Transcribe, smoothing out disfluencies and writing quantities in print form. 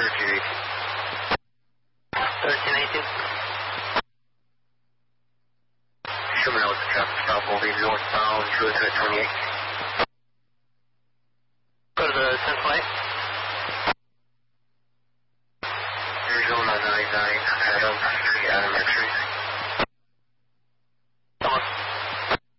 1318. Sherman Oaks traffic stop will be northbound 228. Go to the Central 8. Arizona 99, Adam Street, Adam Street.